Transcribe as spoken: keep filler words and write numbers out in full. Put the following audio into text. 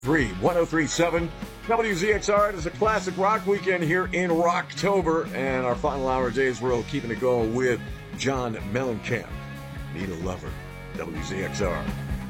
three one oh three point seven W Z X R. It is a classic rock weekend here in Rocktober, and our final hour of Days World keeping it going with John Mellencamp. Need a Lover, W Z X R.